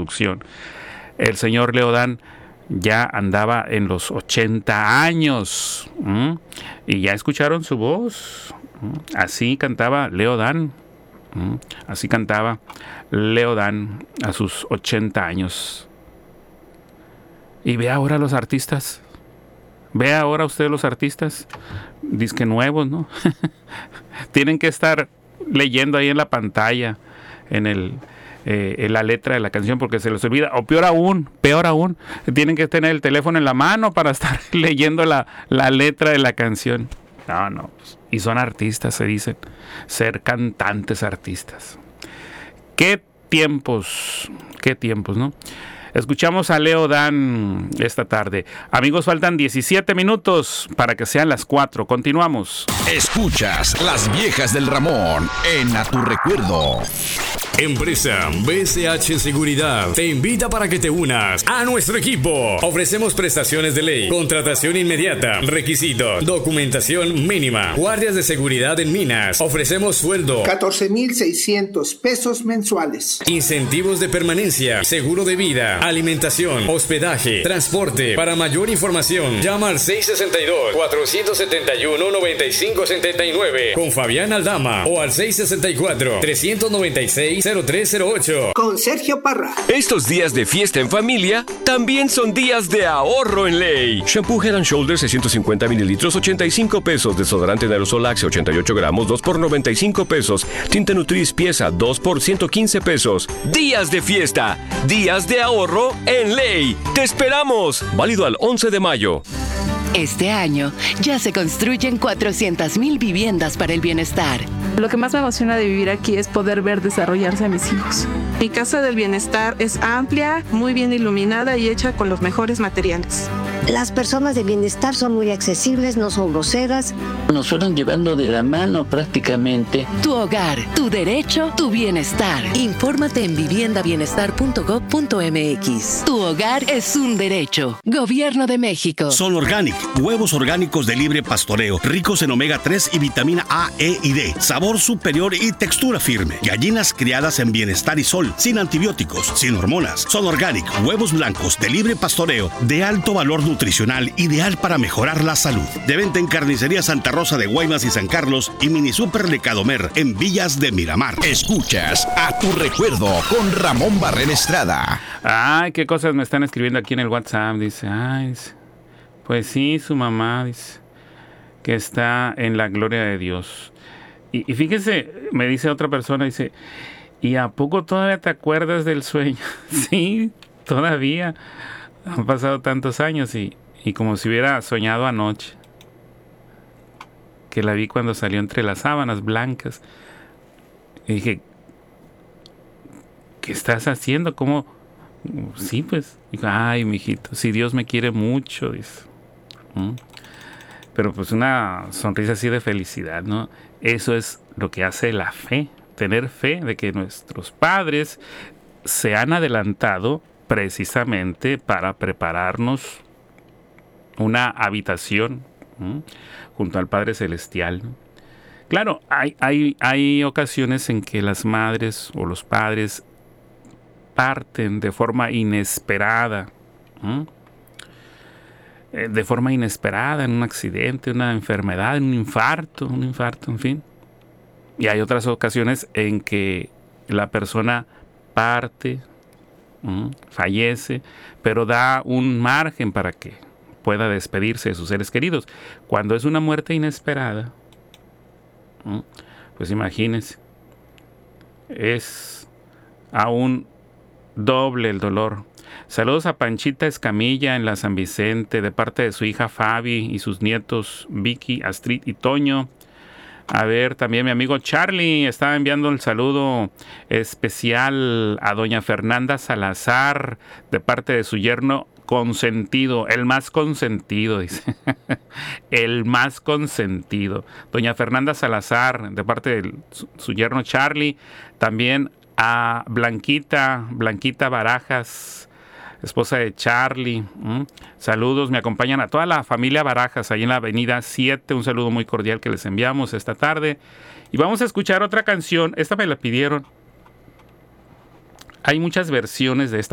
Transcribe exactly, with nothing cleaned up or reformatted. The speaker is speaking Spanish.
producción. El señor Leo Dan ya andaba en los ochenta años. ¿Mm? Y ya escucharon su voz. ¿Mm? Así cantaba Leo Dan. ¿Mm? Así cantaba Leo Dan a sus ochenta años. Y ve ahora los artistas. Ve ahora usted los artistas. Disque nuevos, ¿no? Tienen que estar leyendo ahí en la pantalla, en el eh, en la letra de la canción, porque se les olvida. O peor aún, peor aún, tienen que tener el teléfono en la mano para estar leyendo la, la letra de la canción. No, no. Y son artistas, se dicen. Ser cantantes artistas. Qué tiempos, qué tiempos, ¿no? Escuchamos a Leo Dan esta tarde. Amigos, faltan diecisiete minutos para que sean las cuatro. Continuamos. Escuchas Las Viejas del Ramón en A Tu Recuerdo. Empresa B S H Seguridad te invita para que te unas a nuestro equipo. Ofrecemos prestaciones de ley, contratación inmediata, requisitos, documentación mínima, guardias de seguridad en minas. Ofrecemos sueldo catorce mil seiscientos pesos mensuales. Incentivos de permanencia, seguro de vida, alimentación, hospedaje, transporte. Para mayor información, llama al seis seis dos, cuatro siete uno, nueve cinco siete nueve con Fabián Aldama o al seis seis cuatro, tres nueve seis, cero tres cero ocho. Con Sergio Parra. Estos días de fiesta en familia también son días de ahorro en ley. Shampoo Head and Shoulders seiscientos cincuenta mililitros, ochenta y cinco pesos. Desodorante en aerosol Axe ochenta y ocho gramos, dos por noventa y cinco pesos. Tinta Nutris pieza, dos por ciento quince pesos. Días de fiesta, días de ahorro en ley. ¡Te esperamos! Válido al once de mayo. Este año ya se construyen cuatrocientas mil viviendas para el bienestar. Lo que más me emociona de vivir aquí es poder ver desarrollarse a mis hijos. Mi casa del bienestar es amplia, muy bien iluminada y hecha con los mejores materiales. Las personas de bienestar son muy accesibles, no son groseras. Nos fueron llevando de la mano prácticamente. Tu hogar, tu derecho, tu bienestar. Infórmate en vivienda bienestar punto gob punto eme equis. Tu hogar es un derecho. Gobierno de México. Sol Organic, huevos orgánicos de libre pastoreo, ricos en omega tres y vitamina A, E y D. Sabor superior y textura firme. Gallinas criadas en bienestar y sol, sin antibióticos, sin hormonas. Sol Organic, huevos blancos de libre pastoreo, de alto valor nutricional, ideal para mejorar la salud. De venta en Carnicería Santa Rosa de Guaymas y San Carlos y Mini Super Lecadomer en Villas de Miramar. Escuchas A Tu Recuerdo con Ramón Barrera Estrada. Ay, qué cosas me están escribiendo aquí en el WhatsApp. Dice, ay, pues sí, su mamá dice que está en la gloria de Dios. Y, y fíjese, me dice otra persona, dice, ¿y a poco todavía te acuerdas del sueño? Sí, todavía. Han pasado tantos años y, y como si hubiera soñado anoche. Que la vi cuando salió entre las sábanas blancas. Y dije, ¿qué estás haciendo? ¿Cómo? Sí, pues. Dijo, ay, mijito, si Dios me quiere mucho, dice. ¿Mm? Pero pues una sonrisa así de felicidad, ¿no? Eso es lo que hace la fe. Tener fe de que nuestros padres se han adelantado precisamente para prepararnos una habitación, ¿no?, junto al Padre Celestial, ¿no? Claro, hay, hay, hay ocasiones en que las madres o los padres parten de forma inesperada, ¿no?, eh, de forma inesperada, en un accidente, una enfermedad, en un infarto, un infarto, en fin. Y hay otras ocasiones en que la persona parte, ¿Mm? fallece, pero da un margen para que pueda despedirse de sus seres queridos. Cuando es una muerte inesperada, ¿Mm? pues imagínense, es aún doble el dolor. Saludos a Panchita Escamilla en la San Vicente, de parte de su hija Fabi y sus nietos Vicky, Astrid y Toño. A ver, también mi amigo Charlie está enviando el saludo especial a doña Fernanda Salazar de parte de su yerno consentido, el más consentido, dice. El más consentido. Doña Fernanda Salazar de parte de su, su yerno Charlie. También a Blanquita, Blanquita Barajas, esposa de Charlie. ¿Mm? Saludos, me acompañan a toda la familia Barajas, ahí en la avenida siete. Un saludo muy cordial que les enviamos esta tarde. Y vamos a escuchar otra canción. Esta me la pidieron. Hay muchas versiones de esta